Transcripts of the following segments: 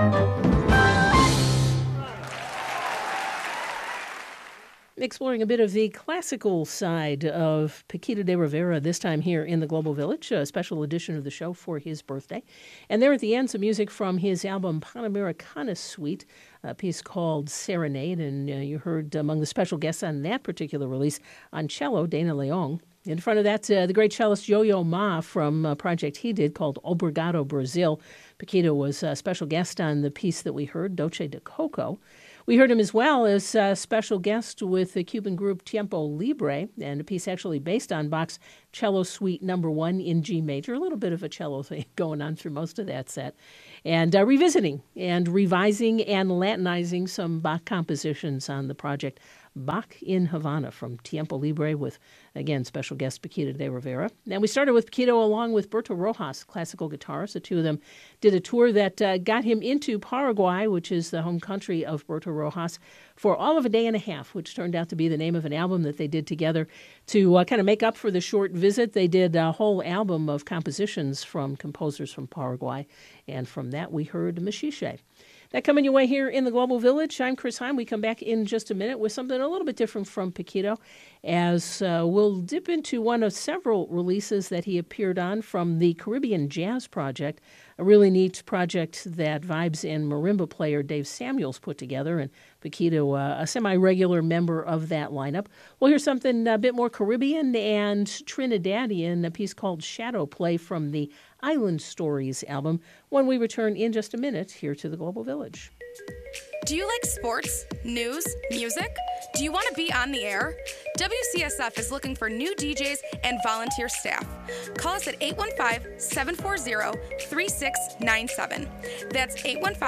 Exploring a bit of the classical side of Paquito de Rivera, this time here in the Global Village, a special edition of the show for his birthday. And there at the end, some music from his album Panamericana Suite, a piece called Serenade. And you heard among the special guests on that particular release on cello, Dana Leong. In front of that, the great cellist Yo-Yo Ma from a project he did called Obrigado Brazil. Paquito was a special guest on the piece that we heard, Doce de Coco. We heard him as well as a special guest with the Cuban group Tiempo Libre, and a piece actually based on Bach's Cello Suite No. 1 in G major. A little bit of a cello thing going on through most of that set. And revisiting and revising and Latinizing some Bach compositions on the project Bach in Havana from Tiempo Libre with, again, special guest Paquito de Rivera. And we started with Paquito along with Berto Rojas, classical guitarist. The two of them did a tour that got him into Paraguay, which is the home country of Berto Rojas, for all of a day and a half, which turned out to be the name of an album that they did together to kind of make up for the short visit. They did a whole album of compositions from composers from Paraguay, and from that we heard Machiche. That coming your way here in the Global Village. I'm Chris Heim. We come back in just a minute with something a little bit different from Paquito, as we'll dip into one of several releases that he appeared on from the Caribbean Jazz Project, a really neat project that Vibes and marimba player Dave Samuels put together, and Paquito, a semi-regular member of that lineup. We'll hear something a bit more Caribbean and Trinidadian, a piece called Shadow Play from the Island Stories album, when we return in just a minute here to the Global Village. Do you like sports, news, music? Do you want to be on the air? WCSF is looking for new DJs and volunteer staff. Call us at 815-740-3697. That's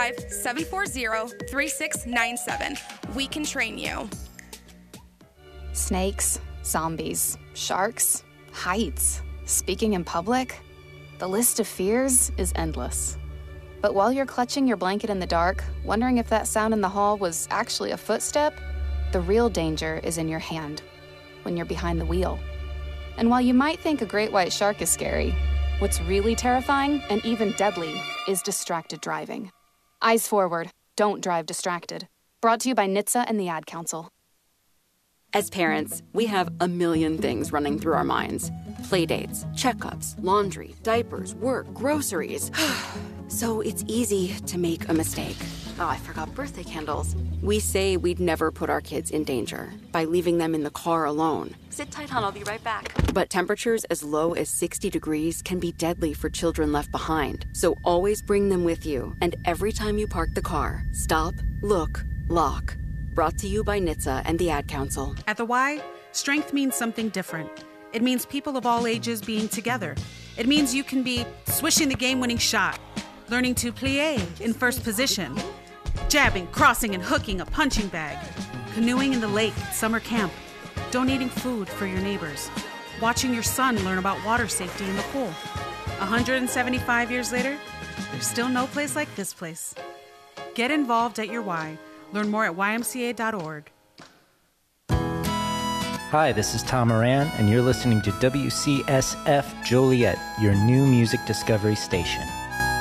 815-740-3697. We can train you. Snakes, zombies, sharks, heights, speaking in public. The list of fears is endless. But while you're clutching your blanket in the dark, wondering if that sound in the hall was actually a footstep, the real danger is in your hand, when you're behind the wheel. And while you might think a great white shark is scary, what's really terrifying and even deadly is distracted driving. Eyes forward, don't drive distracted. Brought to you by NHTSA and the Ad Council. As parents, we have a million things running through our minds. Playdates, checkups, laundry, diapers, work, groceries. So it's easy to make a mistake. Oh, I forgot birthday candles. We say we'd never put our kids in danger by leaving them in the car alone. Sit tight, hon, I'll be right back. But temperatures as low as 60 degrees can be deadly for children left behind. So always bring them with you. And every time you park the car, stop, look, lock. Brought to you by NHTSA and the Ad Council. At the Y, strength means something different. It means people of all ages being together. It means you can be swishing the game-winning shot, learning to plie in first position, jabbing, crossing, and hooking a punching bag, canoeing in the lake at summer camp, donating food for your neighbors, watching your son learn about water safety in the pool. 175 years later, there's still no place like this place. Get involved at your Y. Learn more at ymca.org. Hi, this is Tom Moran, and you're listening to WCSF Joliet, your new music discovery station.